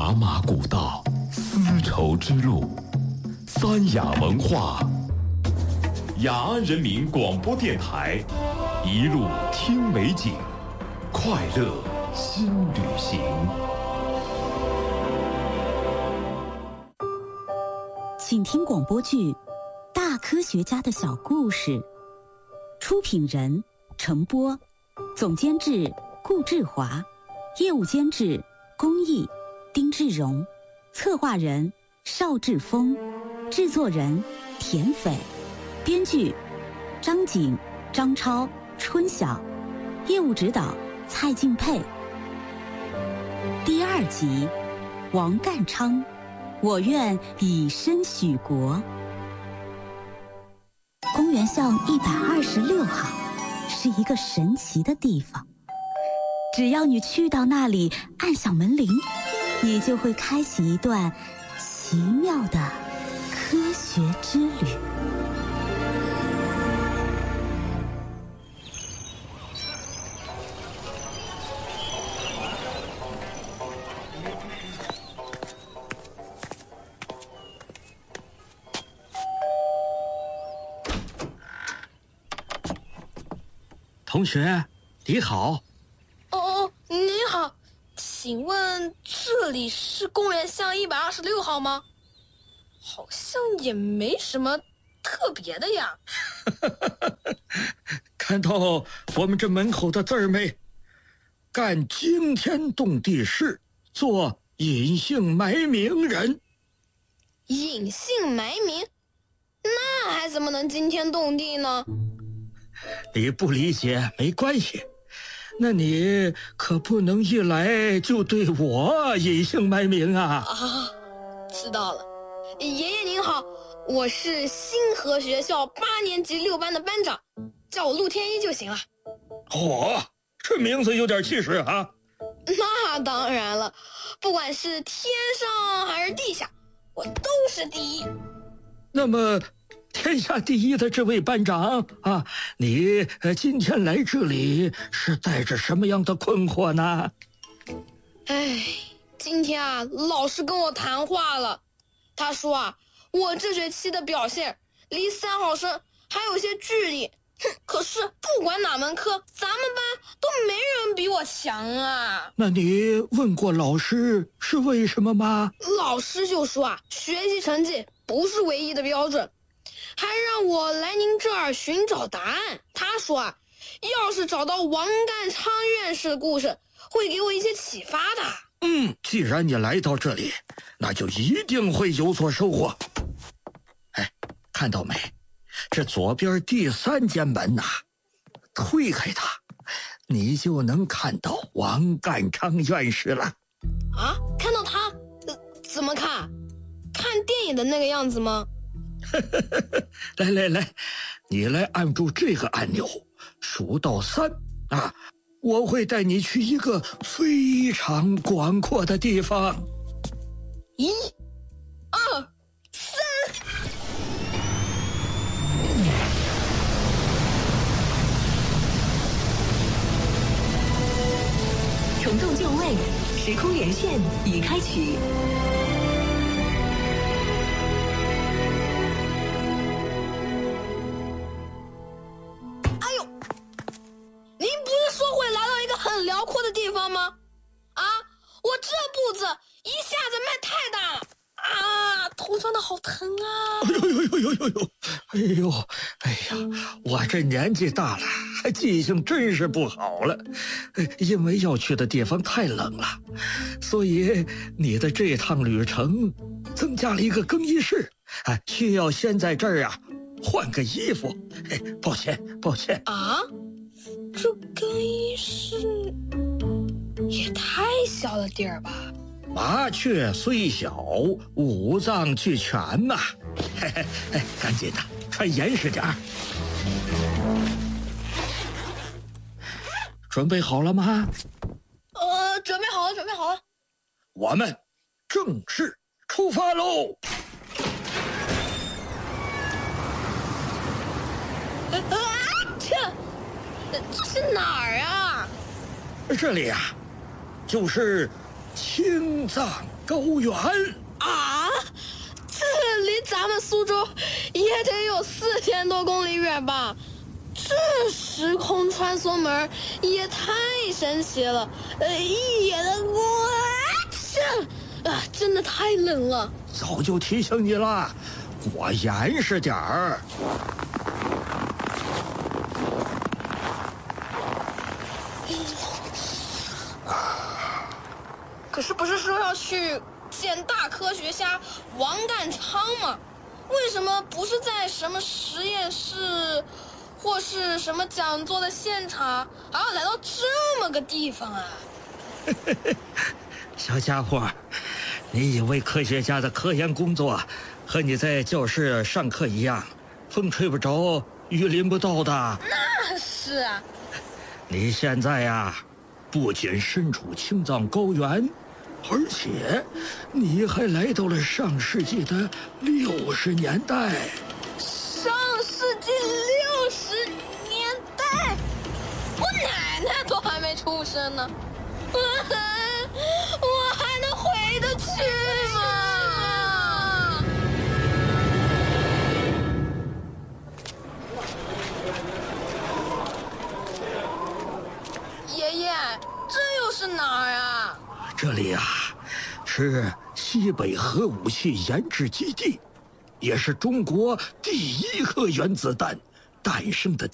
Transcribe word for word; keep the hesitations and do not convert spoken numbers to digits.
茶马古道，丝绸之路，三雅文化，雅安人民广播电台，一路听美景，快乐新旅行。 请听广播剧《大科学家的小故事》，出品人程波，总监制顾志华，业务监制龚毅、丁志荣，策划人邵志峰，制作人田斐，编剧张景、张超、春晓，业务指导蔡敬佩。第二集，王干昌，我愿以身许国。公园巷一百二十六号是一个神奇的地方，只要你去到那里，按响门铃，你就会开启一段奇妙的科学之旅。 同学，你好。 哦，你好，请问这里是公园巷一百二十六号吗？好像也没什么特别的呀。 看到我们这门口的字儿没？干惊天动地事，做隐姓埋名人。 隐姓埋名？那还怎么能惊天动地呢？ 你不理解没关系，那你可不能一来就对我隐姓埋名啊！ 啊，知道了。爷爷您好，我是星河学校八年级六班的班长，叫我陆天一就行了。 嚯、哦，这名字有点气势啊！ 那当然了，不管是天上还是地下，我都是第一。 那么天下第一的这位班长啊，你呃今天来这里是带着什么样的困惑呢？ 哎，今天啊，老师跟我谈话了，他说啊，我这学期的表现离三好生还有些距离，哼，可是不管哪门课，咱们班都没人比我强啊。 那你问过老师是为什么吗？ 老师就说啊，学习成绩不是唯一的标准，还让我来您这儿寻找答案。他说啊，要是找到王干昌院士的故事，会给我一些启发的。 嗯，既然你来到这里，那就一定会有所收获。哎，看到没？这左边第三间门呐、啊，推开它，你就能看到王干昌院士了。 啊，看到他、呃、怎么看？看电影的那个样子吗？ 来来来，你来按住这个按钮，数到三啊，我会带你去一个非常广阔的地方。 一、二、三。 重动就位，时空连线已开启。 很辽阔的地方吗？啊，我这步子一下子迈太大了啊，头上的好疼啊！ 哎呦呦呦呦呦呦！哎呦，哎呀，我这年纪大了，还记性真是不好了。因为要去的地方太冷了，所以你的这趟旅程增加了一个更衣室，哎，需要先在这儿啊换个衣服。哎，抱歉，抱歉啊。这更衣室也太小了点儿吧？ 麻雀虽小，五脏俱全嘛。嘿嘿嘿，赶紧的，穿严实点儿。准备好了吗？ 呃，准备好了，准备好了。 我们正式出发喽！ 啊，这这是哪儿啊？ 这里啊，就是青藏高原啊！这离咱们苏州也得有四千多公里远吧？这时空穿梭门也太神奇了！呃，一眼的过去，啊，真的太冷了。 早就提醒你了，果严实点儿。 可是不是说要去见大科学家王淦昌吗？为什么不是在什么实验室或是什么讲座的现场，还要来到这么个地方啊？ 小家伙，你以为科学家的科研工作和你在教室上课一样，风吹不着，雨淋不到的？ 那是啊。 你现在呀，不仅身处青藏高原，而且你还来到了上世纪的六十年代。 上世纪六十年代，我奶奶都还没出生呢，我还能回得去吗？爷爷，这又是哪儿啊？ 这里啊，是西北核武器研制基地，也是中国第一颗原子弹诞生的